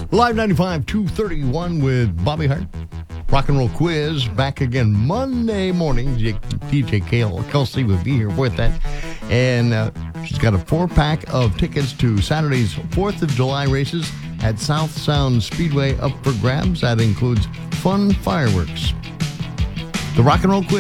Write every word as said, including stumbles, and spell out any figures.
Live ninety-five, two thirty-one with Bobby Hart. Rock and Roll Quiz back again Monday morning. D J Kale Kelsey will be here with that. And uh, she's got a four-pack of tickets to Saturday's fourth of July races at South Sound Speedway up for grabs. That includes fun fireworks. The Rock and Roll Quiz.